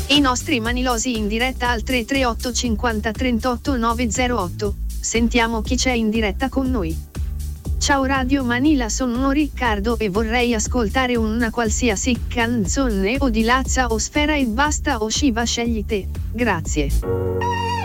I nostri manilosi in diretta al 338 50 38 908. Sentiamo chi c'è in diretta con noi. Ciao Radio Manila, sono Riccardo e vorrei ascoltare una qualsiasi canzone o di Lazza o Sfera e basta o Shiva, scegli te. Grazie.